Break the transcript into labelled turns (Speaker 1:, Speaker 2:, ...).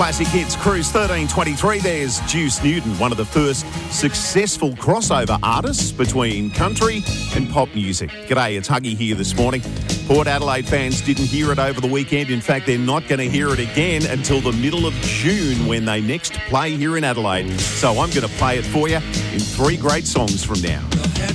Speaker 1: Classic Hits Cruise 1323. There's Juice Newton, one of the first successful crossover artists between country and pop music. G'day, it's Huggy here this morning. Port Adelaide fans didn't hear it over the weekend. In fact, they're not going to hear it again until the middle of June when they next play here in Adelaide. So I'm going to play it for you in 3 great songs from now.